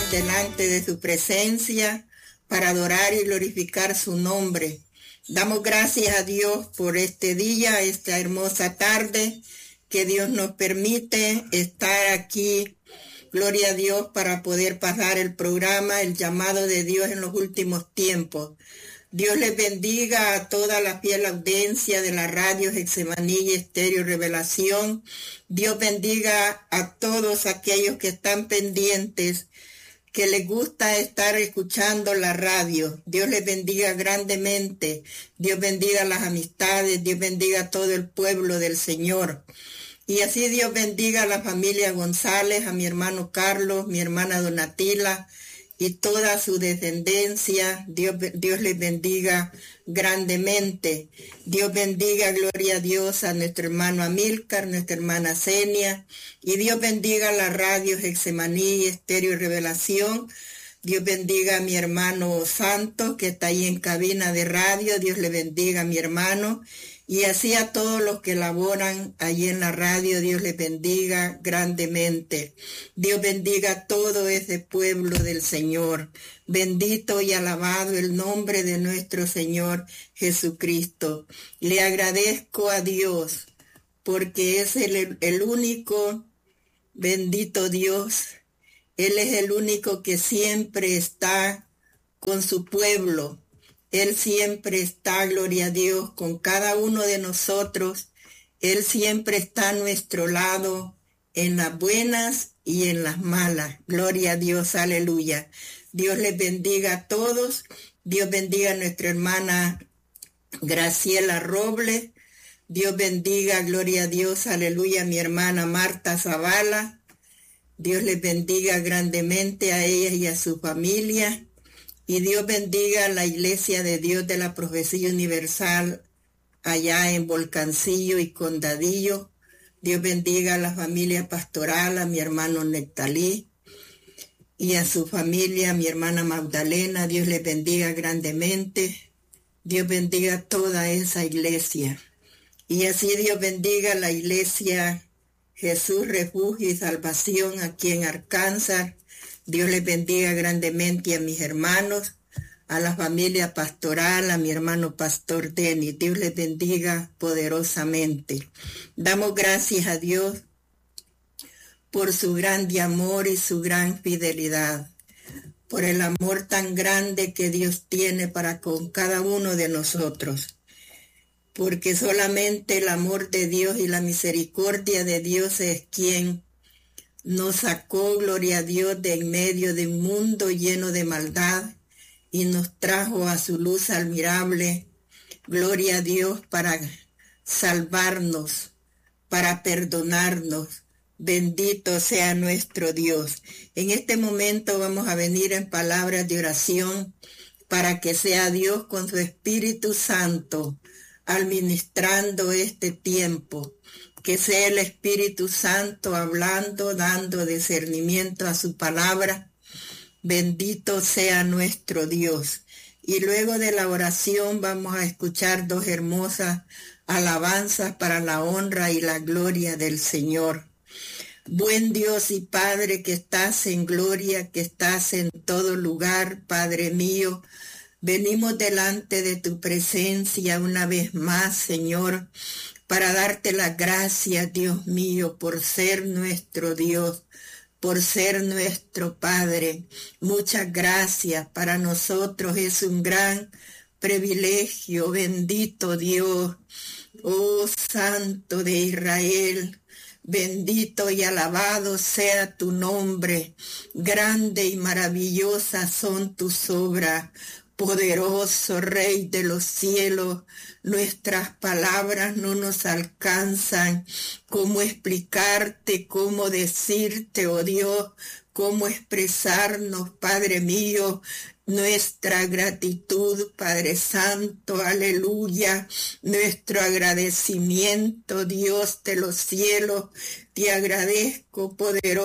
delante de su presencia para adorar y glorificar su nombre. Damos gracias a Dios por este día, esta hermosa tarde que Dios nos permite estar aquí. Gloria a Dios para poder pasar el programa, el llamado de Dios en los últimos tiempos. Dios les bendiga a toda la fiel audiencia de la radio Getsemaní y Estéreo Revelación. Dios bendiga a todos aquellos que están pendientes, que les gusta estar escuchando la radio. Dios les bendiga grandemente. Dios bendiga las amistades. Dios bendiga a todo el pueblo del Señor. Y así Dios bendiga a la familia González, a mi hermano Carlos, mi hermana Donatila y toda su descendencia. Dios les bendiga grandemente. Dios bendiga, gloria a Dios, a nuestro hermano Amílcar, nuestra hermana Zenia. Y Dios bendiga la radio Getsemaní y Estéreo Revelación. Dios bendiga a mi hermano Santos, que está ahí en cabina de radio. Dios le bendiga a mi hermano. Y así a todos los que laboran allí en la radio, Dios les bendiga grandemente. Dios bendiga a todo ese pueblo del Señor. Bendito y alabado el nombre de nuestro Señor Jesucristo. Le agradezco a Dios porque es el único bendito Dios. Él es el único que siempre está con su pueblo. Él siempre está, gloria a Dios, con cada uno de nosotros. Él siempre está a nuestro lado, en las buenas y en las malas. Gloria a Dios, aleluya. Dios les bendiga a todos. Dios bendiga a nuestra hermana Graciela Robles. Dios bendiga, gloria a Dios, aleluya, a mi hermana Marta Zavala. Dios les bendiga grandemente a ella y a su familia. Y Dios bendiga a la Iglesia de Dios de la Profecía Universal allá en Volcancillo y Condadillo. Dios bendiga a la familia pastoral, a mi hermano Nectalí y a su familia, a mi hermana Magdalena. Dios les bendiga grandemente. Dios bendiga a toda esa iglesia. Y así Dios bendiga a la Iglesia Jesús, Refugio y Salvación aquí en Arkansas. Dios les bendiga grandemente a mis hermanos, a la familia pastoral, a mi hermano Pastor Denis. Dios les bendiga poderosamente. Damos gracias a Dios por su grande amor y su gran fidelidad, por el amor tan grande que Dios tiene para con cada uno de nosotros. Porque solamente el amor de Dios y la misericordia de Dios es quien nos sacó, gloria a Dios, de en medio de un mundo lleno de maldad y nos trajo a su luz admirable, gloria a Dios, para salvarnos, para perdonarnos. Bendito sea nuestro Dios. En este momento vamos a venir en palabras de oración para que sea Dios con su Espíritu Santo administrando este tiempo. Que sea el Espíritu Santo hablando, dando discernimiento a su palabra. Bendito sea nuestro Dios. Y luego de la oración vamos a escuchar dos hermosas alabanzas para la honra y la gloria del Señor. Buen Dios y Padre que estás en gloria, que estás en todo lugar, Padre mío, venimos delante de tu presencia una vez más, Señor, para darte las gracias, Dios mío, por ser nuestro Dios, por ser nuestro Padre. Muchas gracias. Para nosotros es un gran privilegio, bendito Dios, oh Santo de Israel. Bendito y alabado sea tu nombre. Grande y maravillosa son tus obras. Poderoso Rey de los cielos, nuestras palabras no nos alcanzan. ¿Cómo explicarte, cómo decirte, oh Dios, cómo expresarnos, Padre mío, nuestra gratitud, Padre Santo, aleluya, nuestro agradecimiento, Dios de los cielos? Te agradezco, poderoso